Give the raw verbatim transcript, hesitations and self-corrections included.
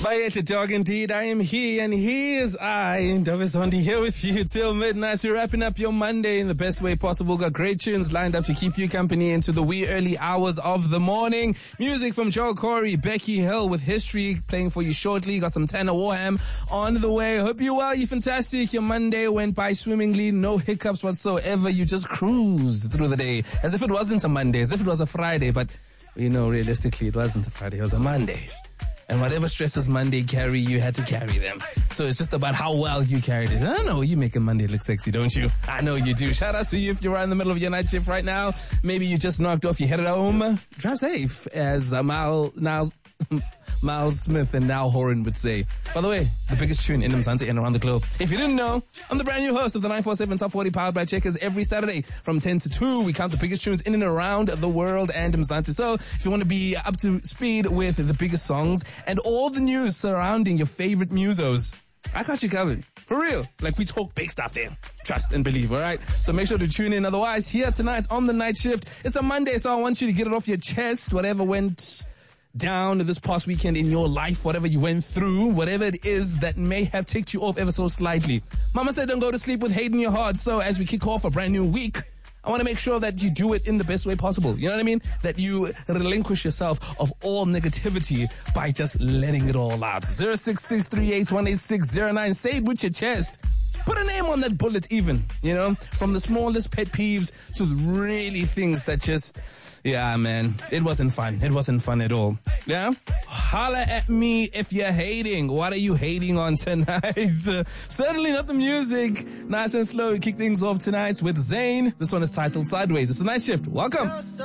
Bayete dog indeed, I am he and he is I. Ndavizondi here with you till midnight. You're wrapping up your Monday in the best way possible. Got great tunes lined up to keep you company into the wee early hours of the morning. Music from Joe Corey, Becky Hill with History playing for you shortly. Got some Tanner Warham on the way. Hope you're well, you're fantastic. Your Monday went by swimmingly, no hiccups whatsoever. You just cruised through the day as if it wasn't a Monday, as if it was a Friday. But, you know, realistically, it wasn't a Friday, it was a Monday. And whatever stresses Monday carry, you had to carry them. So it's just about how well you carried it. And I know you make a Monday look sexy, don't you? I know you do. Shout out to you if you're in the middle of your night shift right now. Maybe you just knocked off, you headed home. Drive safe, as uh, Miles, Niles, Miles Smith and Niall Horan would say. By the way, the biggest tune in Mzansi and around the globe. If you didn't know, I'm the brand new host of the nine four seven Top forty Powered by Checkers. Every Saturday from ten to two, we count the biggest tunes in and around the world and Mzansi. So if you want to be up to speed with the biggest songs and all the news surrounding your favorite musos, I got you covered. For real. Like, we talk big stuff there. Trust and believe, all right? So make sure to tune in. Otherwise, here tonight on the night shift, it's a Monday, so I want you to get it off your chest, whatever went down this past weekend in your life, whatever you went through, whatever it is that may have ticked you off ever so slightly. Mama said don't go to sleep with hate in your heart. So as we kick off a brand new week, I want to make sure that you do it in the best way possible. You know what I mean? That you relinquish yourself of all negativity by just letting it all out. zero six six three eight one eight six zero nine. Say it with your chest. Put a name on that bullet even, you know, from the smallest pet peeves to the really things that just, yeah, man, it wasn't fun. It wasn't fun at all. Yeah? Holla at me if you're hating. What are you hating on tonight? Uh, certainly not the music. Nice and slow. We kick things off tonight with Zayn. This one is titled Sideways. It's a night shift. Welcome.